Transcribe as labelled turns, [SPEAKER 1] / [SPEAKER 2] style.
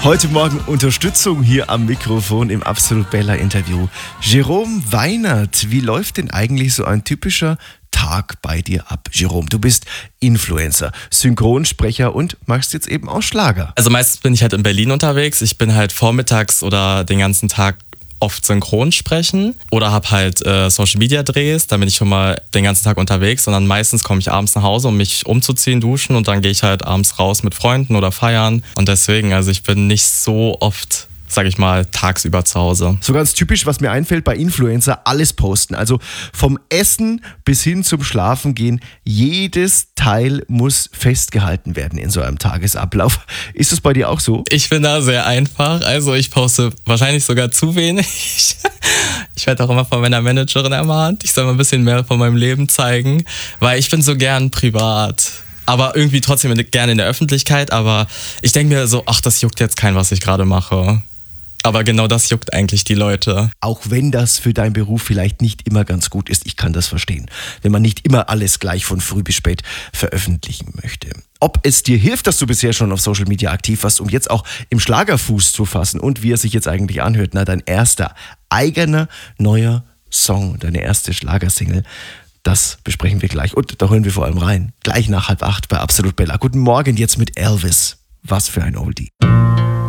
[SPEAKER 1] Heute Morgen Unterstützung hier am Mikrofon im Absolut Bella Interview. Jerome Weinert, wie läuft denn eigentlich so ein typischer Tag bei dir ab? Jerome, du bist Influencer, Synchronsprecher und machst jetzt eben auch Schlager.
[SPEAKER 2] Also meistens bin ich halt in Berlin unterwegs. Ich bin halt vormittags oder den ganzen Tag oft synchron sprechen oder habe halt Social Media Drehs, da bin ich schon mal den ganzen Tag unterwegs und dann meistens komme ich abends nach Hause, um mich umzuziehen, duschen und dann gehe ich halt abends raus mit Freunden oder feiern und deswegen, also ich bin nicht so oft, sag ich mal, tagsüber zu Hause.
[SPEAKER 1] So ganz typisch, was mir einfällt bei Influencer, alles posten. Also vom Essen bis hin zum Schlafen gehen, jedes Teil muss festgehalten werden in so einem Tagesablauf. Ist das bei dir auch so?
[SPEAKER 2] Ich bin da sehr einfach, also ich poste wahrscheinlich sogar zu wenig. Ich werde auch immer von meiner Managerin ermahnt, ich soll mal ein bisschen mehr von meinem Leben zeigen, weil ich bin so gern privat. Aber irgendwie trotzdem gerne in der Öffentlichkeit, aber ich denke mir so, ach, das juckt jetzt keinen, was ich gerade mache. Aber genau das juckt eigentlich die Leute.
[SPEAKER 1] Auch wenn das für deinen Beruf vielleicht nicht immer ganz gut ist, ich kann das verstehen. Wenn man nicht immer alles gleich von früh bis spät veröffentlichen möchte. Ob es dir hilft, dass du bisher schon auf Social Media aktiv warst, um jetzt auch im Schlagerfuß zu fassen und wie er sich jetzt eigentlich anhört, na, dein erster eigener neuer Song, deine erste Schlagersingle, das besprechen wir gleich. Und da hören wir vor allem rein. Gleich nach 7:30 bei Absolut Bella. Guten Morgen jetzt mit Elvis. Was für ein Oldie.